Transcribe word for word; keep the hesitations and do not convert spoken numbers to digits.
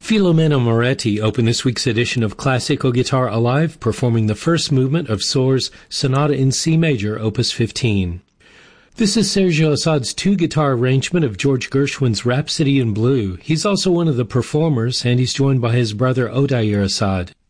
Filomeno Moretti opened this week's edition of Classical Guitar Alive, performing the first movement of Sohr's Sonata in C Major, Opus fifteen. This is Sergio Assad's two-guitar arrangement of George Gershwin's Rhapsody in Blue. He's also one of the performers, and he's joined by his brother Odair Assad.